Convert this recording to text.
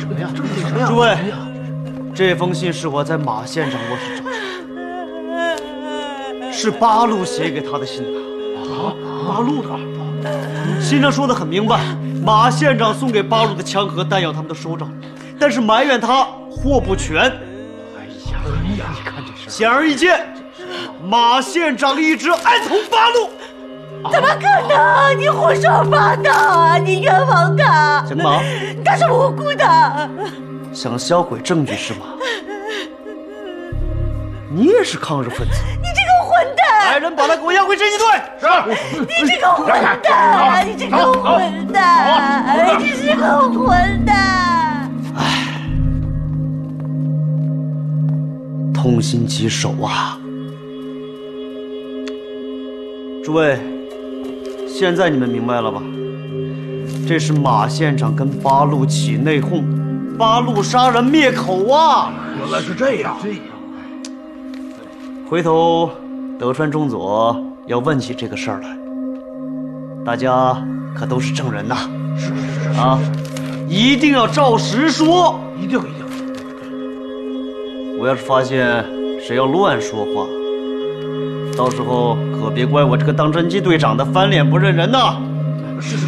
么呀？这是什么呀？ 诸位，这封信是我在马县长卧室找的，是八路写给他的信呐。 啊，八路的。 信上说的很明白，马县长送给八路的枪和弹药他们都收着了，但是埋怨他货不全。 哎呀，你看这事， 显而易见，马县长一直暗通八路。 怎么可能？你胡说八道啊！你冤枉他， 怎么？ 他是无辜的。 想销毁证据是吗？你也是抗日分子。 你这个混蛋！ 来人，把他给我押回侦缉队。 是。 你这个混蛋！你这个混蛋！你是个混蛋！ 唉，痛心疾首啊！诸位，现在你们明白了吧？这是马县长跟八路起内讧，八路杀人灭口啊！ 原来是这样。 回头德川中佐要问起这个事儿来，大家可都是证人呐。 是啊，一定要照实说。 一定。 我要是发现谁要乱说话，到时候可别怪我这个当侦缉队长的翻脸不认人呐。 是。